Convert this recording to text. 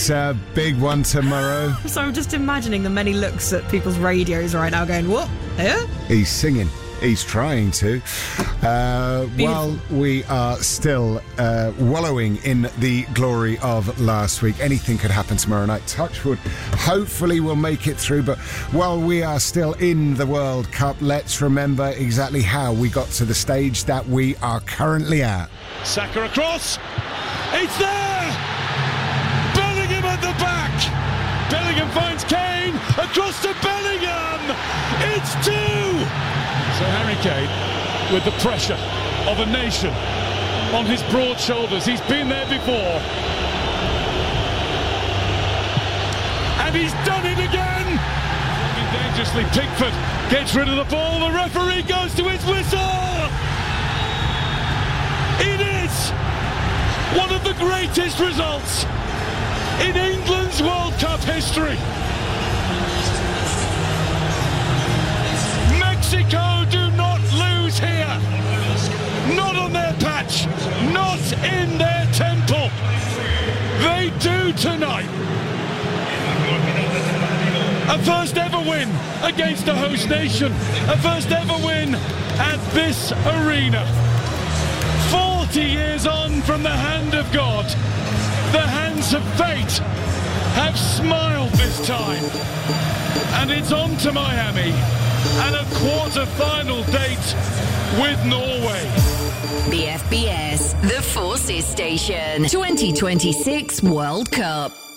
It's a big one tomorrow. So I'm just imagining the many looks at people's radios right now going, what? Yeah? He's singing. He's trying to. While we are still wallowing in the glory of last week, anything could happen tomorrow night. Touchwood, hopefully we'll make it through. But while we are still in the World Cup, let's remember exactly how we got to the stage that we are currently at. Saka across. It's there! Bellingham at the back. Bellingham finds Kane. Across to Bellingham. It's 2! So Harry Kane, with the pressure of a nation on his broad shoulders, he's been there before. And he's done it again! Dangerously, Pickford gets rid of the ball, the referee goes to his whistle! It is one of the greatest results in England's World Cup history. Mexico do not lose here. Not on their patch. Not in their temple. They do tonight. A first ever win against a host nation. A first ever win at this arena. 40 years on from the hand of God. The hands of fate have smiled this time. And it's on to Miami. And a quarter-final date with Norway. The FBS, the Forces Station, 2026 World Cup.